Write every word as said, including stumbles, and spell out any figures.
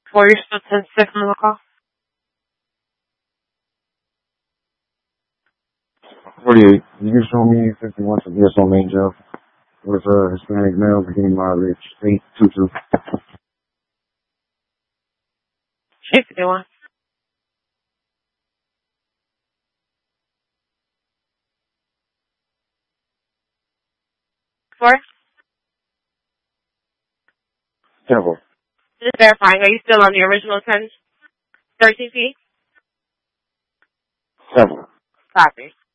For your still ten six on the call. forty-eight. You can show me fifty-one for D S O main jail with a Hispanic male beginning mileage eight two two. fifty-one. Four. Temple. Just verifying. Are you still on the original ten thirteen feet? Temple. Copy.